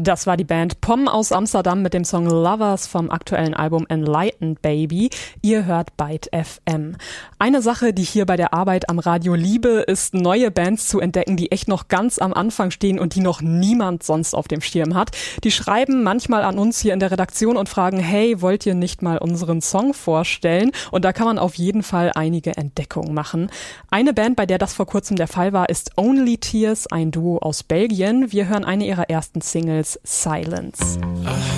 Das war die Band Pom aus Amsterdam mit dem Song Lovers vom aktuellen Album Enlightened Baby. Ihr hört Byte FM. Eine Sache, die ich hier bei der Arbeit am Radio liebe, ist neue Bands zu entdecken, die echt noch ganz am Anfang stehen und die noch niemand sonst auf dem Schirm hat. Die schreiben manchmal an uns hier in der Redaktion und fragen, hey, wollt ihr nicht mal unseren Song vorstellen? Und da kann man auf jeden Fall einige Entdeckungen machen. Eine Band, bei der das vor kurzem der Fall war, ist Only Tears, ein Duo aus Belgien. Wir hören eine ihrer ersten Singles, Silence.